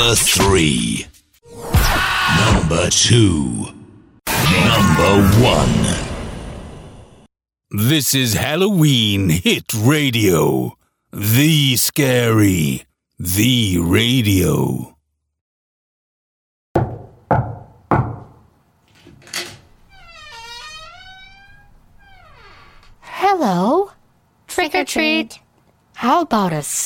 Number 3. Number 2. Number 1. This is Halloween Hit Radio. The Scary. The Radio. Hello. Trick or treat. How about a